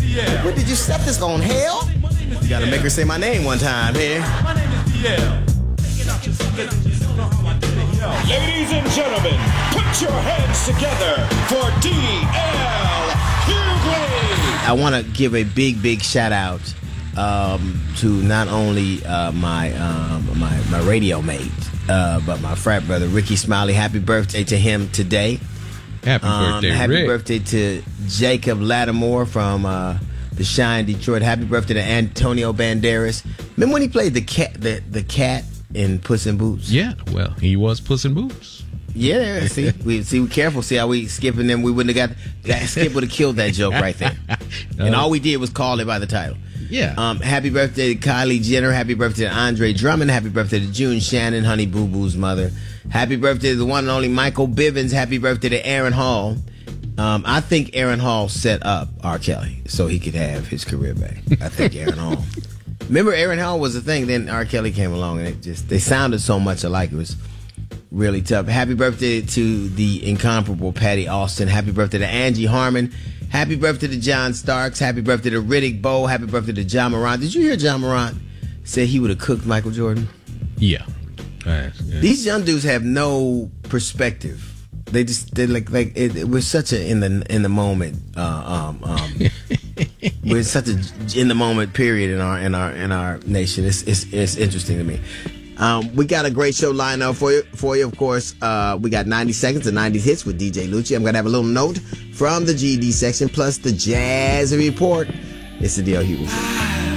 What did you set this on, hell? You gotta make her say my name one time here. My name is DL. Ladies and gentlemen, put your hands together for DL Hughley. I want to give a big shout out to not only my radio mate, but my frat brother Ricky Smiley. Happy birthday to him today. Happy birthday, happy Rick. birthday to Jacob Lattimore from the Shine Detroit. Happy birthday to Antonio Banderas. Remember when he played the cat in Puss in Boots? Yeah, well, he was Puss in Boots. Yeah, we careful. See how we skipping them? We wouldn't have got that. Skip would have killed that joke right there. And all we did was call it by the title. Yeah. Happy birthday to Kylie Jenner. Happy birthday to Andre Drummond. Happy birthday to June Shannon, Honey Boo Boo's mother. Happy birthday to the one and only Michael Bivins. Happy birthday to Aaron Hall. I think Aaron Hall set up R. Kelly so he could have his career back. I think Aaron Hall. Remember, Aaron Hall was the thing. Then R. Kelly came along, and they sounded so much alike. It was really tough. Happy birthday to the incomparable Patty Austin. Happy birthday to Angie Harmon. Happy birthday to John Starks. Happy birthday to Riddick Bowe. Happy birthday to John Morant. Did you hear John Morant say he would have cooked Michael Jordan? Yeah. These young dudes have no perspective. They like it was such a in the moment. We're such a in the moment period in our nation. It's interesting to me. We got a great show lined up for you. Of course, we got 90 seconds of 90s hits with DJ Lucci. I'm gonna have a little note from the GD section plus the Jazz Report. It's the DL Hughley Show.